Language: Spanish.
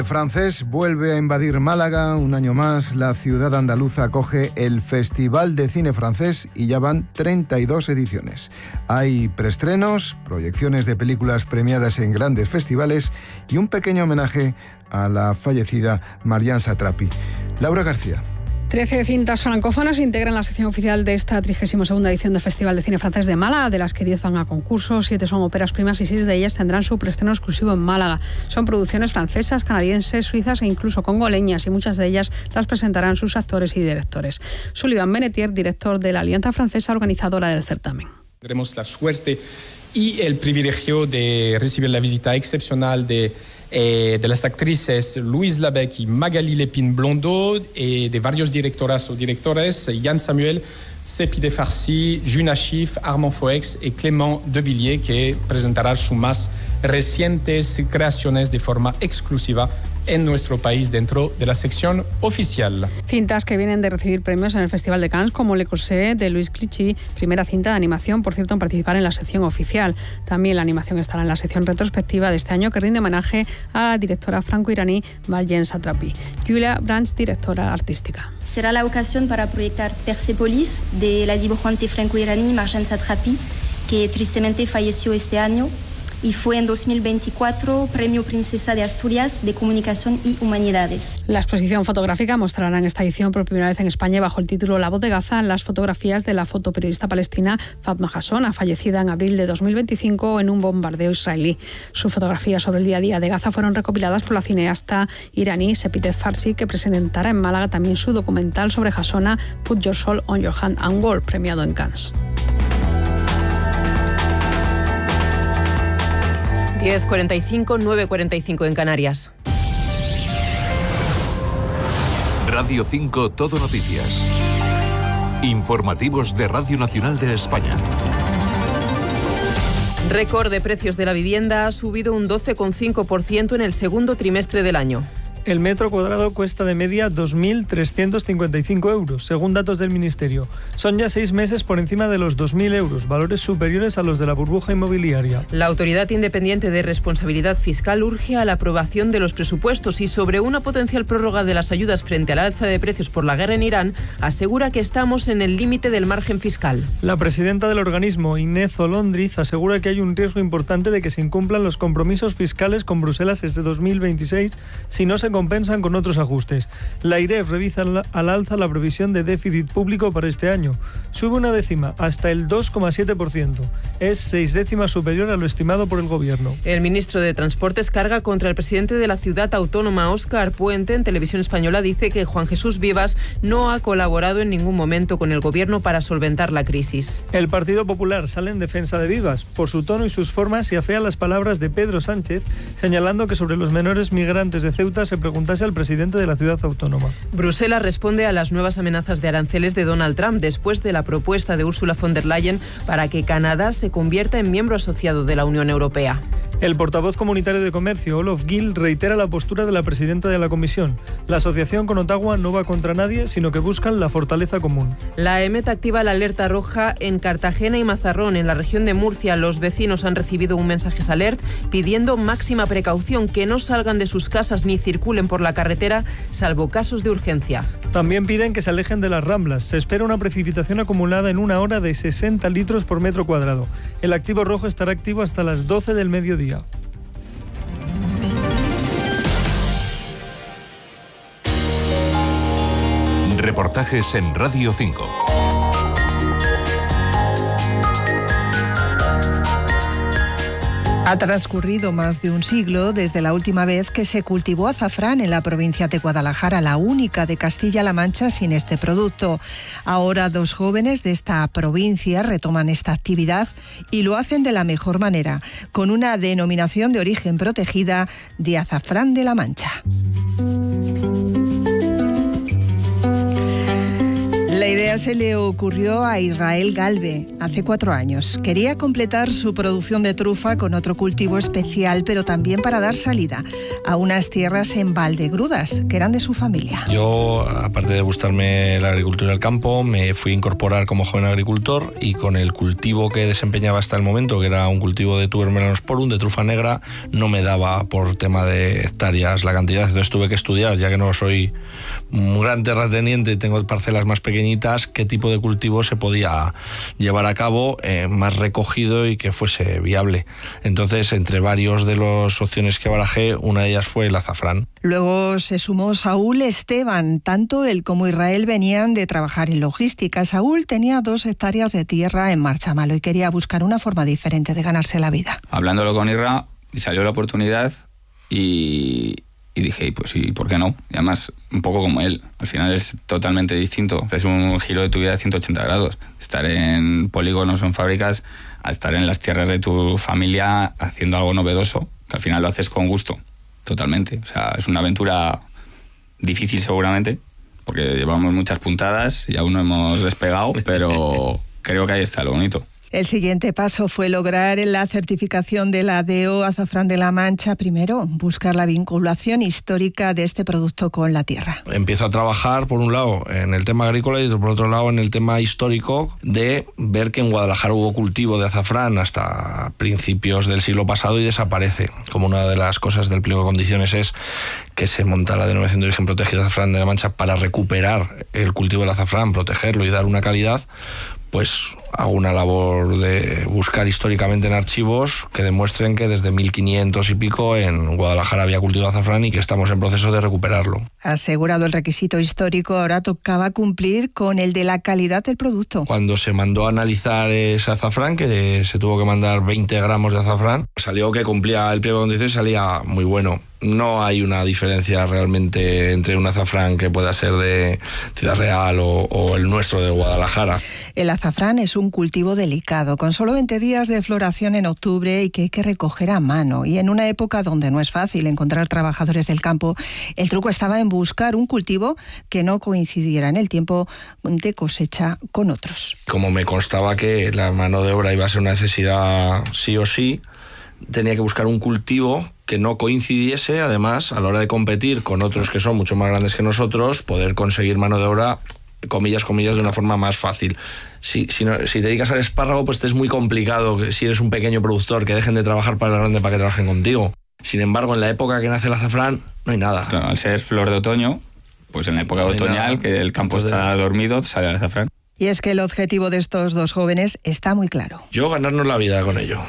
Francés vuelve a invadir Málaga un año más. La ciudad andaluza acoge el Festival de Cine Francés y ya van 32 ediciones. Hay preestrenos, proyecciones de películas premiadas en grandes festivales y un pequeño homenaje a la fallecida Marianne Satrapi. Laura García. 13 cintas francófonas integran la sección oficial de esta 32ª edición del Festival de Cine Francés de Málaga, de las que 10 van a concurso, 7 son óperas primas y 6 de ellas tendrán su preestreno exclusivo en Málaga. Son producciones francesas, canadienses, suizas e incluso congoleñas, y muchas de ellas las presentarán sus actores y directores. Sullivan Benetier, director de la Alianza Francesa organizadora del certamen. Tendremos la suerte y el privilegio de recibir la visita excepcional de las actrices Louise Labec y Magali Lépine-Blondeau, y de varios directoras o directores, Yann Samuel, Seppi de Farcy, Juna Schiff, Armand Foix y Clément de Villiers, que presentarán sus más recientes creaciones de forma exclusiva en nuestro país dentro de la sección oficial. Cintas que vienen de recibir premios en el Festival de Cannes, como Le Corset de Louis Clichy, primera cinta de animación, por cierto, en participar en la sección oficial. También la animación estará en la sección retrospectiva de este año, que rinde homenaje a la directora franco-iraní Marianne Satrapi. Julia Branch, directora artística. Será la ocasión para proyectar Persepolis, de la dibujante franco-iraní Marianne Satrapi, que tristemente falleció este año y fue en 2024 Premio Princesa de Asturias de Comunicación y Humanidades. La exposición fotográfica mostrará en esta edición por primera vez en España, bajo el título La voz de Gaza, las fotografías de la fotoperiodista palestina Fatma Hasson, fallecida en abril de 2025 en un bombardeo israelí. Sus fotografías sobre el día a día de Gaza fueron recopiladas por la cineasta iraní Seppi de Farcy, que presentará en Málaga también su documental sobre Hassona, Put Your Soul on Your Hand and World, premiado en Cannes. 10:45, 9:45 en Canarias. Radio 5 Todo Noticias. Informativos de Radio Nacional de España. Récord de precios de la vivienda ha subido un 12,5% en el segundo trimestre del año. El metro cuadrado cuesta de media 2.355 euros, según datos del Ministerio. Son ya 6 meses por encima de los 2.000 euros, valores superiores a los de la burbuja inmobiliaria. La Autoridad Independiente de Responsabilidad Fiscal urge a la aprobación de los presupuestos y, sobre una potencial prórroga de las ayudas frente al alza de precios por la guerra en Irán, asegura que estamos en el límite del margen fiscal. La presidenta del organismo, Inés Olondriz, asegura que hay un riesgo importante de que se incumplan los compromisos fiscales con Bruselas desde 2026 si no se compensan con otros ajustes. La IREF revisa al alza la previsión de déficit público para este año. Sube una décima, hasta el 2,7%. Es 6 décimas superior a lo estimado por el Gobierno. El ministro de Transportes carga contra el presidente de la ciudad autónoma, Óscar Puente. En Televisión Española dice que Juan Jesús Vivas no ha colaborado en ningún momento con el Gobierno para solventar la crisis. El Partido Popular sale en defensa de Vivas. Por su tono y sus formas se afea las palabras de Pedro Sánchez, señalando que sobre los menores migrantes de Ceuta se preguntase al presidente de la ciudad autónoma. Bruselas responde a las nuevas amenazas de aranceles de Donald Trump después de la propuesta de Ursula von der Leyen para que Canadá se convierta en miembro asociado de la Unión Europea. El portavoz comunitario de Comercio, Olof Gil, reitera la postura de la presidenta de la Comisión. La asociación con Ottawa no va contra nadie, sino que buscan la fortaleza común. La EMET activa la alerta roja en Cartagena y Mazarrón, en la región de Murcia. Los vecinos han recibido un mensaje alert pidiendo máxima precaución, que no salgan de sus casas ni circulen por la carretera, salvo casos de urgencia. También piden que se alejen de las Ramblas. Se espera una precipitación acumulada en una hora de 60 litros por metro cuadrado. El activo rojo estará activo hasta las 12 del mediodía. Reportajes en Radio 5. Ha transcurrido más de un siglo desde la última vez que se cultivó azafrán en la provincia de Guadalajara, la única de Castilla-La Mancha sin este producto. Ahora 2 jóvenes de esta provincia retoman esta actividad y lo hacen de la mejor manera, con una denominación de origen protegida de azafrán de La Mancha. La idea idea se le ocurrió a Israel Galve hace 4 años. Quería completar su producción de trufa con otro cultivo especial, pero también para dar salida a unas tierras en Valdegrudas, que eran de su familia. Yo, aparte de gustarme la agricultura y el campo, me fui a incorporar como joven agricultor y con el cultivo que desempeñaba hasta el momento, que era un cultivo de Tuber melanosporum, de trufa negra, no me daba por tema de hectáreas la cantidad, entonces tuve que estudiar, ya que no soy un gran terrateniente, tengo parcelas más pequeñitas, qué tipo de cultivo se podía llevar a cabo más recogido y que fuese viable. Entonces, entre varios de las opciones que barajé, una de ellas fue el azafrán. Luego se sumó Saúl Esteban. Tanto él como Israel venían de trabajar en logística. Saúl tenía 2 hectáreas de tierra en Marchamalo y quería buscar una forma diferente de ganarse la vida. Hablándolo con Isra, salió la oportunidad y dije, pues ¿y por qué no? Y además, un poco como él, al final es totalmente distinto. Es un giro de tu vida de 180 grados. Estar en polígonos o en fábricas a estar en las tierras de tu familia haciendo algo novedoso, que al final lo haces con gusto, totalmente. O sea, es una aventura difícil seguramente, porque llevamos muchas puntadas y aún no hemos despegado, pero creo que ahí está lo bonito. El siguiente paso fue lograr la certificación de la DO Azafrán de la Mancha. Primero, buscar la vinculación histórica de este producto con la tierra. Empiezo a trabajar, por un lado, en el tema agrícola y por otro lado en el tema histórico de ver que en Guadalajara hubo cultivo de azafrán hasta principios del siglo pasado y desaparece. Como una de las cosas del pliego de condiciones es que se monta la denominación de origen protegida de azafrán de la Mancha para recuperar el cultivo del azafrán, protegerlo y dar una calidad, pues hago una labor de buscar históricamente en archivos que demuestren que desde 1500 y pico en Guadalajara había cultivo de azafrán y que estamos en proceso de recuperarlo. Asegurado el requisito histórico, ahora tocaba cumplir con el de la calidad del producto. Cuando se mandó a analizar ese azafrán, que se tuvo que mandar 20 gramos de azafrán, salió que cumplía el pliego de condiciones y salía muy bueno. No hay una diferencia realmente entre un azafrán que pueda ser de Ciudad Real o el nuestro de Guadalajara. El azafrán es un cultivo delicado, con solo 20 días de floración en octubre y que hay que recoger a mano. Y en una época donde no es fácil encontrar trabajadores del campo, el truco estaba en buscar un cultivo que no coincidiera en el tiempo de cosecha con otros. Como me constaba que la mano de obra iba a ser una necesidad sí o sí, tenía que buscar un cultivo que no coincidiese, además, a la hora de competir con otros que son mucho más grandes que nosotros, poder conseguir mano de obra, comillas, de una forma más fácil. Si te dedicas al espárrago, pues te es muy complicado, si eres un pequeño productor, que dejen de trabajar para el grande para que trabajen contigo. Sin embargo, en la época que nace el azafrán, no hay nada. Claro, al ser flor de otoño, pues en la época otoñal, que el campo está dormido, sale el azafrán. Y es que el objetivo de estos 2 jóvenes está muy claro. Yo ganarnos la vida con ello.